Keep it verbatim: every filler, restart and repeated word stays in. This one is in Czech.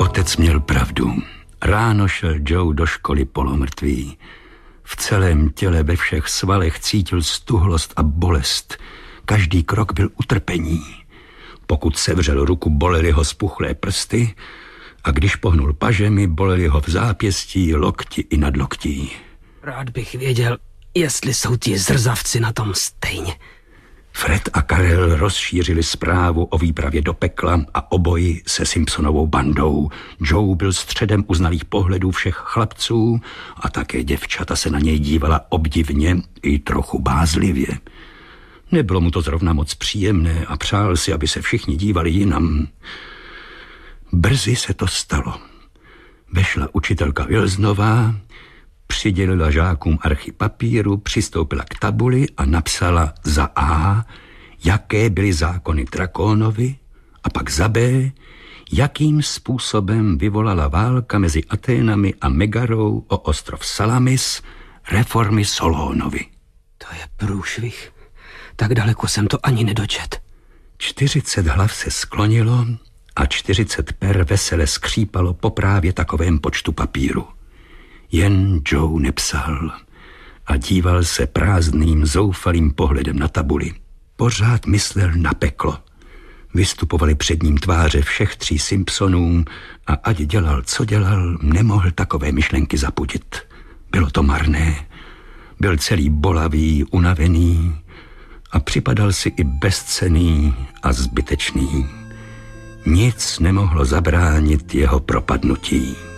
Otec měl pravdu. Ráno šel Joe do školy polomrtvý. V celém těle, ve všech svalech cítil stuhlost a bolest. Každý krok byl utrpení. Pokud sevřel ruku, bolely ho spuchlé prsty a když pohnul pažemi, bolely ho v zápěstí, lokti i nad loktí. Rád bych věděl, jestli jsou ti zrzavci na tom stejně. Fred a Karel rozšířili zprávu o výpravě do pekla a o boji se Simpsonovou bandou. Joe byl středem uznalých pohledů všech chlapců a také děvčata se na něj dívala obdivně i trochu bázlivě. Nebylo mu to zrovna moc příjemné a přál si, aby se všichni dívali jinam. Brzy se to stalo. Vešla učitelka Wilsonová, přidělila žákům archy papíru, přistoupila k tabuli a napsala za A, jaké byly zákony Drakonovi, a pak za B, jakým způsobem vyvolala válka mezi Aténami a Megarou o ostrov Salamis reformy Solónovi. To je průšvih. Tak daleko jsem to ani nedočet. Čtyřicet hlav se sklonilo a čtyřicet per vesele skřípalo po právě takovém počtu papíru. Jen Joe nepsal a díval se prázdným, zoufalým pohledem na tabuli. Pořád myslel na peklo. Vystupovaly před ním tváře všech tří Simpsonů a ať dělal, co dělal, nemohl takové myšlenky zapudit. Bylo to marné. Byl celý bolavý, unavený a připadal si i bezcenný a zbytečný. Nic nemohlo zabránit jeho propadnutí.